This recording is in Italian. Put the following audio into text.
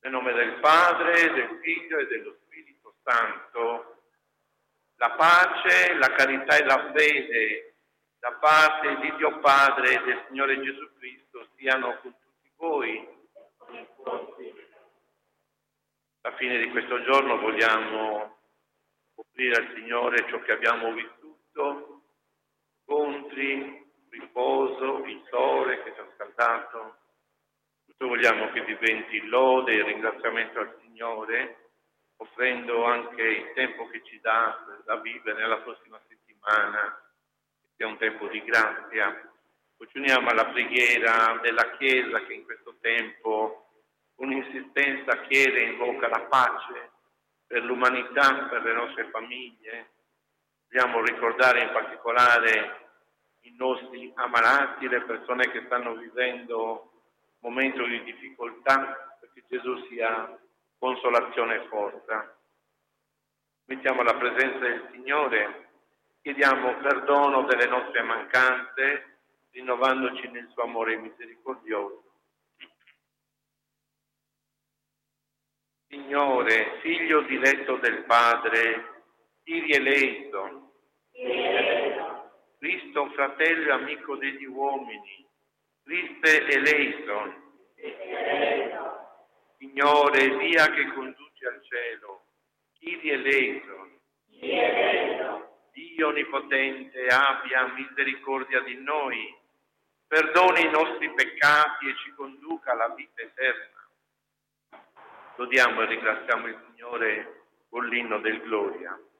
Nel nome del Padre, del Figlio e dello Spirito Santo, la pace, la carità e la fede da parte di Dio Padre e del Signore Gesù Cristo siano con tutti voi. Alla fine di questo giorno vogliamo offrire al Signore ciò che abbiamo vissuto, scontri, riposo, il sole che ci ha scaldato. Tutto vogliamo che diventi lode e ringraziamento al Signore, offrendo anche il tempo che ci dà da vivere nella prossima settimana, che sia un tempo di grazia. Ci uniamo alla preghiera della Chiesa che in questo tempo con insistenza chiede e invoca la pace per l'umanità, per le nostre famiglie. Vogliamo ricordare in particolare i nostri ammalati, le persone che stanno vivendo un momento di difficoltà, perché Gesù sia consolazione e forza. Mettiamo alla presenza del Signore, chiediamo perdono delle nostre mancanze, rinnovandoci nel suo amore misericordioso. Signore, Figlio diletto del Padre, Kyrie eleison. Cristo, fratello e amico degli uomini, Christe eleison. Signore, via che conduce al cielo, Kyrie eleison. Dio Onnipotente abbia misericordia di noi, perdoni i nostri peccati e ci conduca alla vita eterna. Lodiamo e ringraziamo il Signore con l'inno del Gloria.